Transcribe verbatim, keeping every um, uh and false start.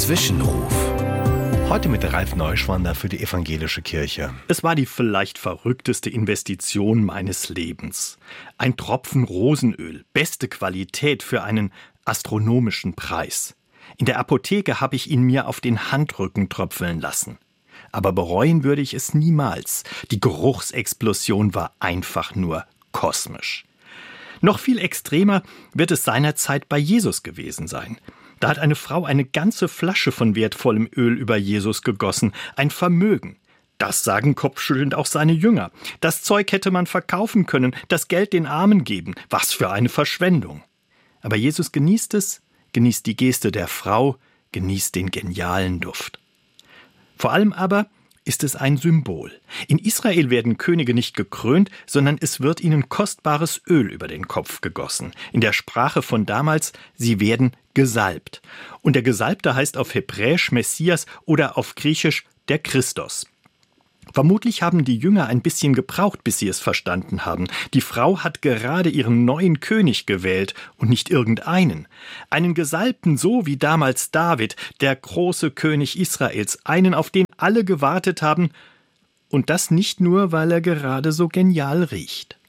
Zwischenruf. Heute mit Ralf Neuschwander für die Evangelische Kirche. Es war die vielleicht verrückteste Investition meines Lebens. Ein Tropfen Rosenöl, beste Qualität für einen astronomischen Preis. In der Apotheke habe ich ihn mir auf den Handrücken tröpfeln lassen. Aber bereuen würde ich es niemals. Die Geruchsexplosion war einfach nur kosmisch. Noch viel extremer wird es seinerzeit bei Jesus gewesen sein. Da hat eine Frau eine ganze Flasche von wertvollem Öl über Jesus gegossen, ein Vermögen. Das sagen kopfschüttelnd auch seine Jünger. Das Zeug hätte man verkaufen können, das Geld den Armen geben. Was für eine Verschwendung. Aber Jesus genießt es, genießt die Geste der Frau, genießt den genialen Duft. Vor allem aber ist es ein Symbol. In Israel werden Könige nicht gekrönt, sondern es wird ihnen kostbares Öl über den Kopf gegossen. In der Sprache von damals, sie werden gesalbt. Und der Gesalbte heißt auf Hebräisch Messias oder auf Griechisch der Christos. Vermutlich haben die Jünger ein bisschen gebraucht, bis sie es verstanden haben. Die Frau hat gerade ihren neuen König gewählt und nicht irgendeinen. Einen Gesalbten, so wie damals David, der große König Israels, einen, auf den alle gewartet haben. Und das nicht nur, weil er gerade so genial riecht.